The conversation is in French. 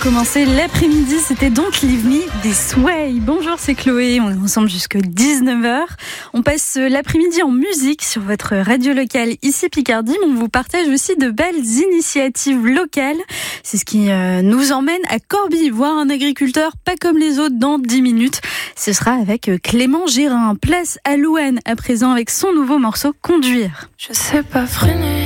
Commencer l'après-midi, c'était Don't Leave Me des Sway. Bonjour, c'est Chloé, on est ensemble jusqu'à 19h. On passe l'après-midi en musique sur votre radio locale ici Picardie, mais on vous partage aussi de belles initiatives locales. C'est ce qui nous emmène à Corbie, voir un agriculteur pas comme les autres dans 10 minutes. Ce sera avec Clément Gérin. Place à Louane à présent avec son nouveau morceau Conduire. Je sais pas freiner.